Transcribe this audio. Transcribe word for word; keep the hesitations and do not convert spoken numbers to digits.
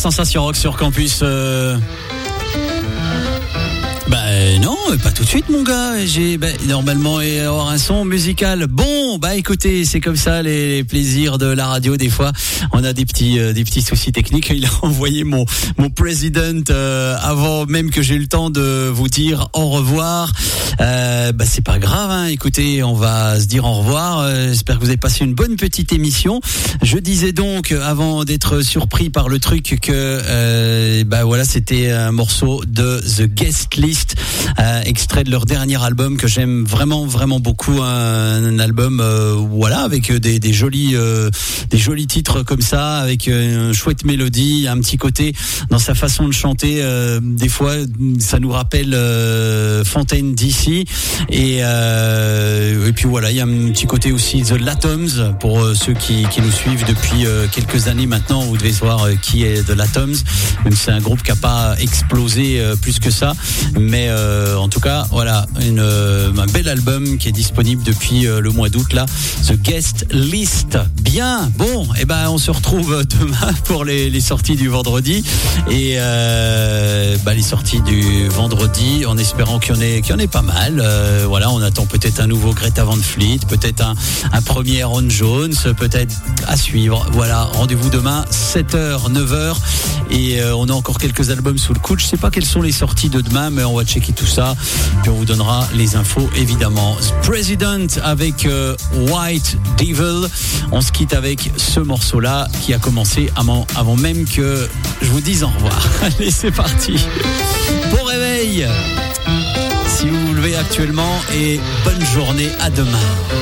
Sensation Rock sur Campus. Euh... Bah non, pas tout de suite mon gars. J'ai bah, normalement et avoir un son musical. Bon, bah écoutez, c'est comme ça les, les plaisirs de la radio. Des fois, on a des petits euh, des petits soucis techniques. Il a envoyé mon mon président euh, avant même que j'ai eu le temps de vous dire au revoir. Euh, bah c'est pas grave. Hein. Écoutez, on va se dire au revoir. Euh, j'espère que vous avez passé une bonne petite émission. Je disais donc avant d'être surpris par le truc que euh, bah voilà, c'était un morceau de The Guest List. Euh, extrait de leur dernier album que j'aime vraiment vraiment beaucoup, un, un album euh, voilà avec des, des jolis euh, des jolis titres comme ça, avec une chouette mélodie, un petit côté dans sa façon de chanter, euh, des fois ça nous rappelle euh, Fontaine D C et, euh, et puis voilà, il y a un petit côté aussi The Latoms pour euh, ceux qui, qui nous suivent depuis euh, quelques années maintenant. Vous devez savoir euh, qui est The Latoms, même si c'est un groupe qui n'a pas explosé euh, plus que ça, mais euh, Euh, en tout cas, voilà, une, euh, un bel album qui est disponible depuis euh, le mois d'août là, The Guest List. Bien, bon, et eh ben on se retrouve demain pour les, les sorties du vendredi et euh, bah, les sorties du vendredi, en espérant qu'il y en ait, qu'il y en ait pas mal. Euh, voilà, on attend peut-être un nouveau Greta Van Fleet, peut-être un, un premier Aaron Jones, peut-être à suivre. Voilà, rendez-vous demain sept heures, neuf heures et euh, on a encore quelques albums sous le coude. Je sais pas quelles sont les sorties de demain, mais on va checker tout ça, puis on vous donnera les infos évidemment. President avec euh, White Devil. On se quitte avec ce morceau-là qui a commencé avant, avant même que je vous dise au revoir. Allez, c'est parti. Bon réveil si vous vous levez actuellement et bonne journée, à demain.